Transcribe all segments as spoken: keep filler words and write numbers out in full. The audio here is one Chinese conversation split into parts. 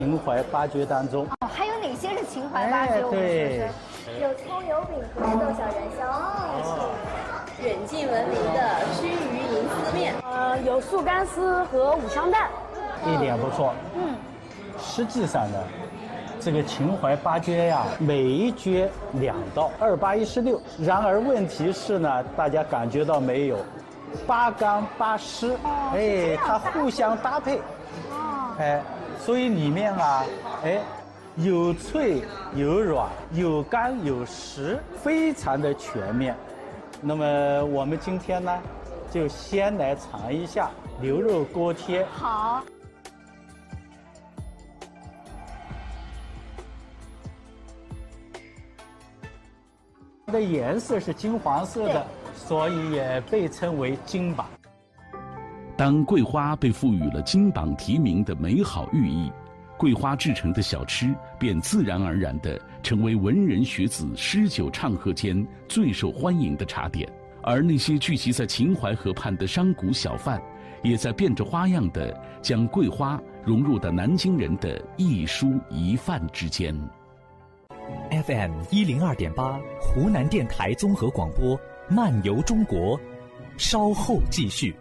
秦淮八绝当中。 哦，还有哪些是秦淮八绝？ 哎、对， 有葱油饼和豆小元宵。哦，是远近闻名的须臾银丝面。 呃，有素干丝和五香蛋。 一点不错。 嗯， 实际上呢，这个秦淮八绝呀，每一绝两道，二八一十六。然而问题是呢，大家感觉到没有？八干八湿， 哦、 哎，它互相搭配。 哦， 哎，所以里面啊，哎，有脆有软，有干有实，非常的全面。那么我们今天呢，就先来尝一下牛肉锅贴。 好。 它的颜色是金黄色的，所以也被称为金榜。 当桂花被赋予了金榜题名的美好寓意，桂花制成的小吃便自然而然地成为文人学子诗酒唱和间最受欢迎的茶点。而那些聚集在秦淮河畔的商贾小贩，也在变着花样地将桂花融入到南京人的一蔬一饭之间。 F M 一零二点八，湖南电台综合广播，漫游中国，稍后继续。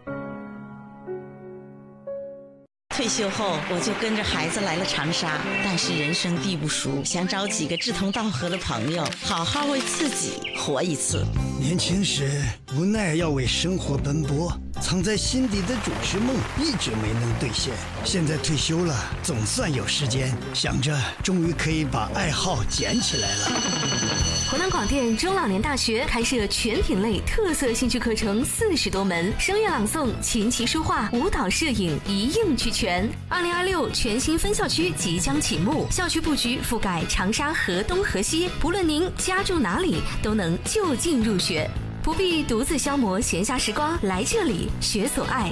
退休后，我就跟着孩子来了长沙，但是人生地不熟，想找几个志同道合的朋友，好好为自己活一次。 年轻时无奈要为生活奔波，藏在心底的主持梦一直没能兑现。现在退休了，总算有时间，想着终于可以把爱好捡起来了。 湖南广电中老年大学开设全品类特色兴趣课程四十多门，声乐朗诵、琴棋书画、舞蹈摄影一应俱全。二零二六全新分校区即将启幕，校区布局覆盖长沙河东河西，不论您家住哪里，都能就近入学，不必独自消磨闲暇时光，来这里学所爱。